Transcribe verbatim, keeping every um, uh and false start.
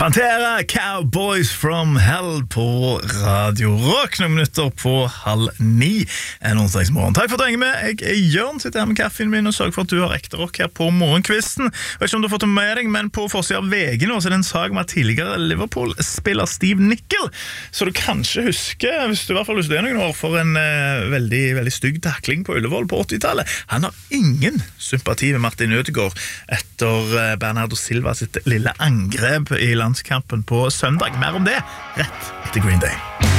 Pantera, Cowboys from Hell på Radio Rock. Noen minutter på halv ni en onsdagsmorgen. Takk for at du henger med. Jeg er Jørn, sitter her med kaffen min og sørger for at du har ekte rock her på morgenkvisten. Jeg vet ikke om du har fått det med deg, men på forsiden av V G nå så er det en sag om at tidligere Liverpool-spiller Steve Nicol, så du kanskje husker, hvis du i hvert fall husker det noen år, for en uh, veldig, veldig stygg takling på Ullevål på åttitallet. Han har ingen sympati med Martin Ødegaard etter uh, Bernardo Silva sitt lille angrep i landskampen på søndag. Mer om det rett etter Green Day.